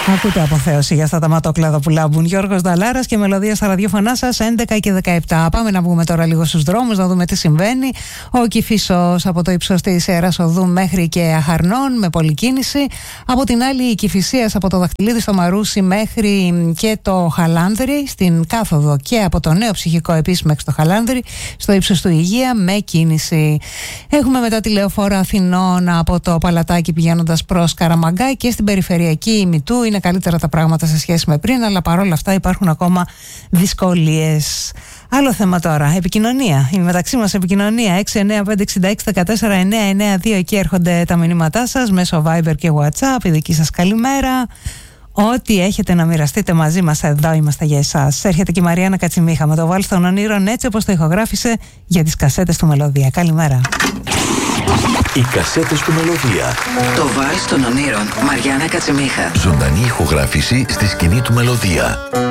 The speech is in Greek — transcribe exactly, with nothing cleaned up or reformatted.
Ακούτε αποθέωση για αυτά τα ματόκλαδα που λάμπουν. Γιώργος Νταλάρας και μελωδία στα ραδιόφωνά σας έντεκα και δεκαεπτά. Πάμε να βγούμε τώρα λίγο στους δρόμους, να δούμε τι συμβαίνει. Ο Κηφισός από το ύψος της Ιεράς Οδού μέχρι και Αχαρνών με πολλή κίνηση. Από την άλλη η Κηφισίας από το Δαχτυλίδι στο Μαρούσι μέχρι και το Χαλάνδρι στην κάθοδο και από το Νέο Ψυχικό επίσης μέχρι στο Χαλάνδρι στο ύψος του Υγεία με κίνηση. Έχουμε μετά τη Λεωφόρο Αθηνών από το Παλατάκι πηγαίνοντας προς Καραμαγκά και στην περιφερειακή Ημιτού. Είναι καλύτερα τα πράγματα σε σχέση με πριν, αλλά παρόλα αυτά υπάρχουν ακόμα δυσκολίες. Άλλο θέμα τώρα, επικοινωνία. Η μεταξύ μας επικοινωνία έξι εννιά πέντε έξι έξι ένα τέσσερα εννιά εννιά δύο. Εκεί έρχονται τα μηνύματά σας μέσω Viber και WhatsApp. Η δική σας καλημέρα. Ό,τι έχετε να μοιραστείτε μαζί μας, εδώ είμαστε για εσάς. Έρχεται και η Μαριάννα Κατσιμίχα με το Βάλς των Ονείρων, έτσι όπως το ηχογράφησε για τις κασέτες του Μελωδία. Καλημέρα. Οι κασέτες του Μελωδία. Το Βάλς των Ονείρων, Μαριάννα Κατσιμίχα. Ζωντανή ηχογράφηση στη σκηνή του Μελωδία.